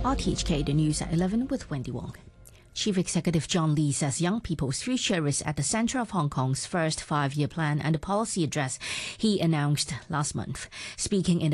RTHK, the news at 11 with Wendy Wong. Chief Executive John Lee says young people's future is at the centre of Hong Kong's first 5-year plan and the policy address he announced last month. Speaking in